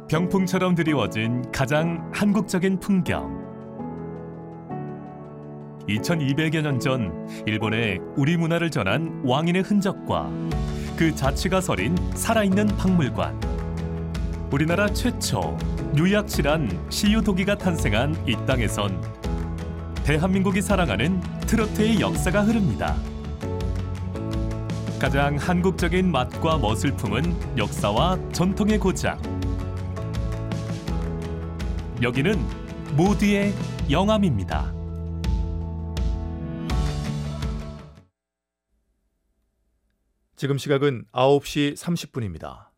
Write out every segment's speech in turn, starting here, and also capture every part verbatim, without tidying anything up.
병풍처럼 드리워진 가장 한국적인 풍경. 이천이백여 년 전 일본에 우리 문화를 전한 왕인의 흔적과 그 자취가 서린 살아있는 박물관. 우리나라 최초 유약실한 시유도기가 탄생한 이 땅에선 대한민국이 사랑하는 트로트의 역사가 흐릅니다. 가장 한국적인 맛과 멋을 품은 역사와 전통의 고장. 여기는 모두의 영암입니다. 지금 시각은 아홉 시 삼십 분입니다.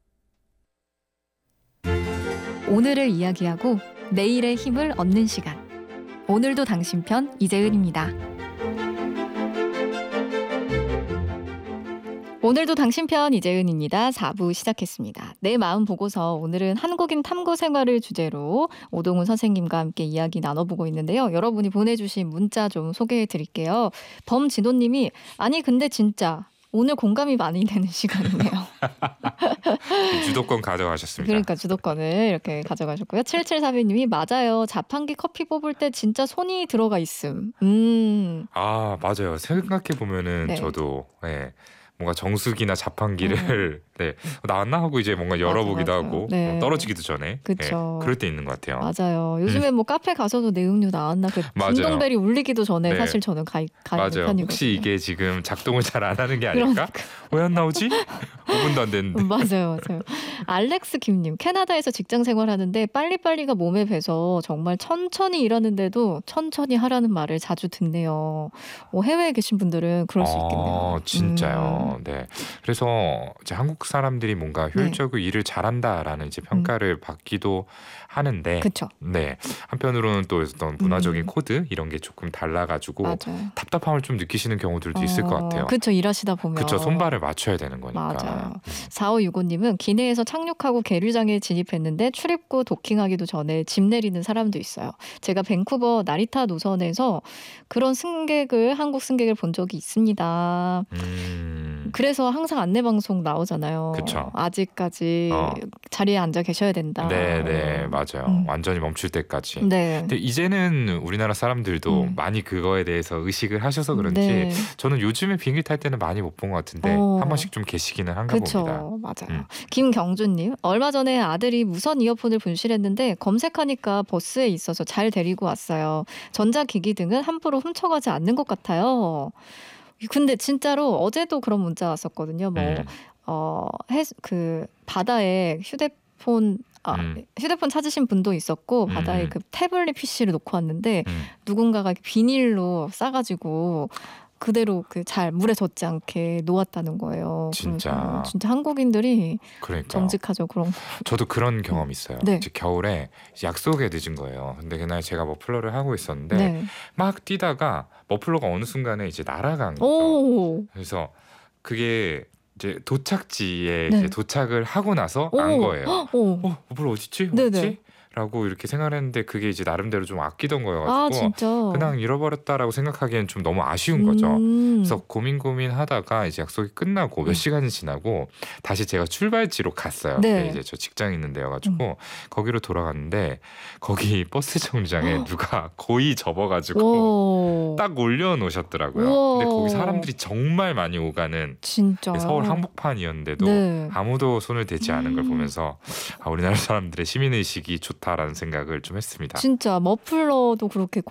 오늘을 이야기하고 내일의 힘을 얻는 시간. 오늘도 당신 편 이재은입니다. 오늘도 당신 편 이재은입니다. 사 부 시작했습니다. 내 마음 보고서 오늘은 한국인 탐구 생활을 주제로 오동훈 선생님과 함께 이야기 나눠보고 있는데요. 여러분이 보내주신 문자 좀 소개해 드릴게요. 범진호님이 아니 근데 진짜 오늘 공감이 많이 되는 시간이네요. 주도권 가져가셨습니다. 그러니까 주도권을 이렇게 가져가셨고요. 칠칠사공님이 맞아요. 자판기 커피 뽑을 때 진짜 손이 들어가 있음. 음. 아 맞아요. 생각해 보면은 네. 저도 네, 뭔가 정수기나 자판기를 음. 네, 나왔나 하고 이제 뭔가 열어보기도 맞아, 하고 네. 떨어지기도 전에 그쵸. 네, 그럴 때 있는 것 같아요. 맞아요. 요즘에 뭐 카페 가서도 내 음료 나왔나 그 맞아요. 진동벨이 울리기도 전에 네. 사실 저는 가, 가는 맞아요. 편이거든요. 혹시 이게 지금 작동을 잘 안 하는 게 아닐까? 왜 안 나오지? 오 분도 안 됐는데. 맞아요, 맞아요. 알렉스 김님, 캐나다에서 직장 생활하는데 빨리빨리가 몸에 배서 정말 천천히 일하는데도 천천히 하라는 말을 자주 듣네요. 어, 해외에 계신 분들은 그럴 수 있겠네요. 어, 진짜요. 음. 네. 그래서 이제 한국 사람들이 뭔가 효율적으로 네. 일을 잘한다라는 이제 평가를 음. 받기도 하는데, 그쵸. 네. 한편으로는 또 어떤 문화적인 음. 코드 이런 게 조금 달라가지고 맞아요. 답답함을 좀 느끼시는 경우들도 어, 있을 것 같아요. 그렇죠. 일하시다 보면. 그렇죠. 손발을 맞춰야 되는 거니까. 맞아요. 사오육오님은 기내에서 착륙하고 계류장에 진입했는데 출입구 도킹하기도 전에 짐 내리는 사람도 있어요. 제가 밴쿠버 나리타 노선에서 그런 승객을 한국 승객을 본 적이 있습니다. 음. 그래서 항상 안내방송 나오잖아요. 그쵸. 아직까지 어. 자리에 앉아 계셔야 된다. 네, 네, 맞아요. 음. 완전히 멈출 때까지. 네. 근데 이제는 우리나라 사람들도 음. 많이 그거에 대해서 의식을 하셔서 그런지 네. 저는 요즘에 비행기 탈 때는 많이 못 본 것 같은데 어. 한 번씩 좀 계시기는 한가 그쵸, 봅니다. 맞아요. 음. 김경준님, 얼마 전에 아들이 무선 이어폰을 분실했는데 검색하니까 버스에 있어서 잘 데리고 왔어요. 전자기기 등은 함부로 훔쳐가지 않는 것 같아요. 근데 진짜로 어제도 그런 문자 왔었거든요. 뭐, 음. 어, 해, 그 바다에 휴대폰 아, 음. 휴대폰 찾으신 분도 있었고 바다에 음. 그 태블릿 피씨를 놓고 왔는데 음. 누군가가 비닐로 싸가지고 그대로 그 잘 물에 젖지 않게 놓았다는 거예요. 진짜. 진짜 한국인들이 그러니까요. 정직하죠. 그런. 저도 그런 경험 있어요. 네. 이제 겨울에 약속에 늦은 거예요. 근데 그날 제가 머플러를 하고 있었는데 네. 막 뛰다가 머플러가 어느 순간에 이제 날아간 거죠. 오. 그래서 그게 이제 도착지에 네. 이제 도착을 하고 나서 오. 안 거예요. 오. 어, 머플러 어딨지? 네네. 어딨지? 라고 이렇게 생각했는데 그게 이제 나름대로 좀 아끼던 아 거여가지고 진짜. 그냥 잃어버렸다라고 생각하기엔 좀 너무 아쉬운 거죠. 음. 그래서 고민 고민하다가 이제 약속이 끝나고 몇 음. 시간이 지나고 다시 제가 출발지로 갔어요. 네. 이제 저 직장 있는 데여가지고 음. 거기로 돌아갔는데 거기 버스 정류장에 어. 누가 고이 접어가지고 오. 딱 올려놓으셨더라고요. 우와. 근데 거기 사람들이 정말 많이 오가는 진짜. 서울 한복판이었는데도 네. 아무도 손을 대지 않은 걸 음. 보면서 아, 우리나라 사람들의 시민의식이 좋다라는 생각을 좀 했습니다. 진짜 머플러도 그렇게